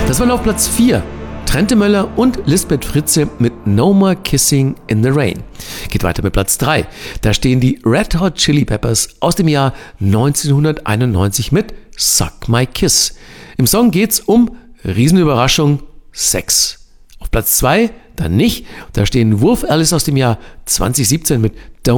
Das waren auf Platz 4 Trente Möller und Lisbeth Fritze mit No More Kissing in the Rain. Geht weiter mit Platz 3. Da stehen die Red Hot Chili Peppers aus dem Jahr 1991 mit Suck My Kiss. Im Song geht's um Riesenüberraschung, Sex. Auf Platz 2 dann nicht. Da stehen Wolf Alice aus dem Jahr 2017 mit Don't